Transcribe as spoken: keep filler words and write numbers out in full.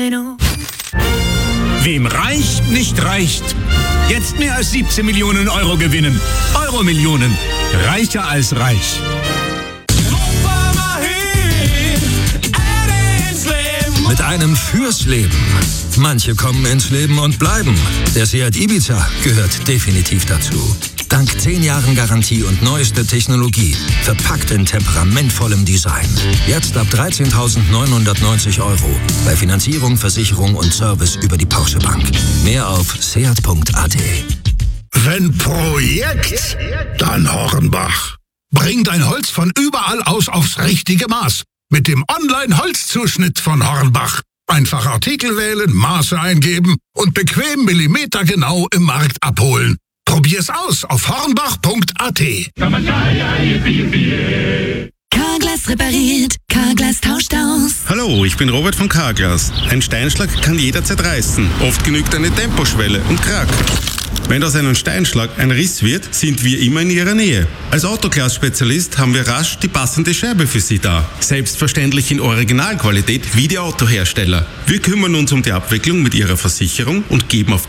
Renault. Wem reicht, nicht reicht. Jetzt mehr als siebzehn Millionen Euro gewinnen. Euro-Millionen. Reicher als reich. Mit einem fürs Leben. Manche kommen ins Leben und bleiben. Der Seat Ibiza gehört definitiv dazu. Dank zehn Jahren Garantie und neueste Technologie. Verpackt in temperamentvollem Design. Jetzt ab dreizehntausendneunhundertneunzig Euro. Bei Finanzierung, Versicherung und Service über die Porsche Bank. Mehr auf seat punkt a t. Wenn Projekt, dann Hornbach. Bring dein Holz von überall aus aufs richtige Maß. Mit dem Online-Holzzuschnitt von Hornbach. Einfach Artikel wählen, Maße eingeben und bequem millimetergenau im Markt abholen. Probier's aus auf hornbach punkt a t. Carglass repariert, Carglass tauscht aus. Hallo, ich bin Robert von Carglass. Ein Steinschlag kann jederzeit reißen. Oft genügt eine Temposchwelle und krack. Wenn aus einem Steinschlag ein Riss wird, sind wir immer in Ihrer Nähe. Als Autoglas-Spezialist haben wir rasch die passende Scheibe für Sie da. Selbstverständlich in Originalqualität wie die Autohersteller. Wir kümmern uns um die Abwicklung mit Ihrer Versicherung und geben auf